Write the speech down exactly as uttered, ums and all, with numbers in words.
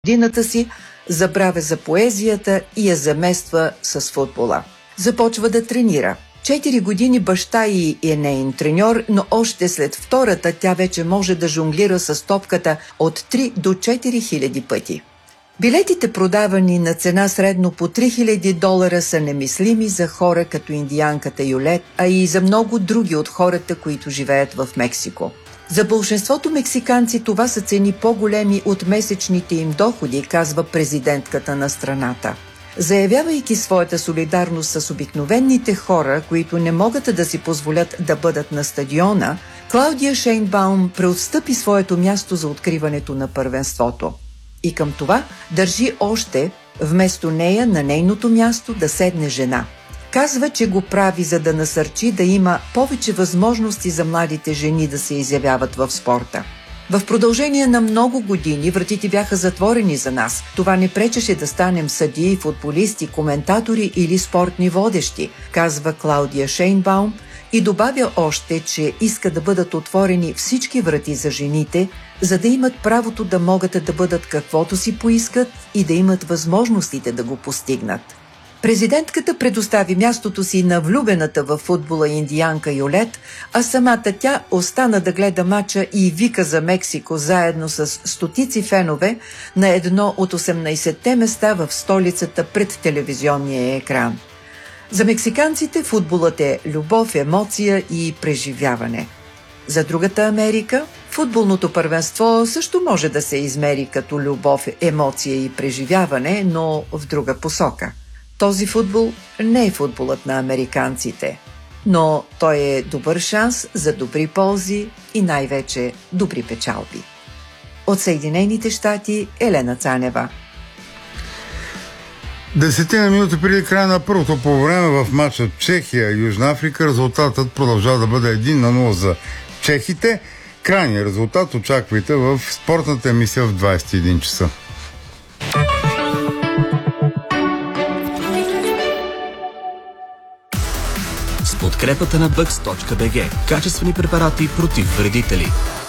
годината си, забравя за поезията и я замества с футбола. Започва да тренира. Четири години баща ѝ е неин треньор, но още след втората тя вече може да жонглира с топката от три до четири хиляди пъти. Билетите, продавани на цена средно по три хиляди долара, са немислими за хора като индианката Юлет, а и за много други от хората, които живеят в Мексико. За большинството мексиканци това са цени по-големи от месечните им доходи, казва президентката на страната. Заявявайки своята солидарност с обикновените хора, които не могат да си позволят да бъдат на стадиона, Клаудия Шейнбаум преотстъпи своето място за откриването на първенството. И към това държи още, вместо нея на нейното място да седне жена. Казва, че го прави, за да насърчи да има повече възможности за младите жени да се изявяват в спорта. В продължение на много години вратите бяха затворени за нас. Това не пречеше да станем съдии, футболисти, коментатори или спортни водещи, казва Клаудия Шейнбаум и добавя още, че иска да бъдат отворени всички врати за жените, за да имат правото да могат да бъдат каквото си поискат и да имат възможностите да го постигнат. Президентката предостави мястото си на влюбената във футбола индианка Юлет, а самата тя остана да гледа мача и вика за Мексико заедно с стотици фенове на едно от осемнайсетте места в столицата пред телевизионния екран. За мексиканците футболът е любов, емоция и преживяване. За другата Америка футболното първенство също може да се измери като любов, емоция и преживяване, но в друга посока. Този футбол не е футболът на американците, но той е добър шанс за добри ползи и най-вече добри печалби. От Съединените щати, Елена Цанева. Десетина минути преди края на първото по време в матча Чехия-Южна Африка резултатът продължава да бъде един на нула за чехите. Крайният резултат очаквайте в спортната емисия в двайсет и един часа. С подкрепата на бъкс точка би джи. Качествени препарати против вредители.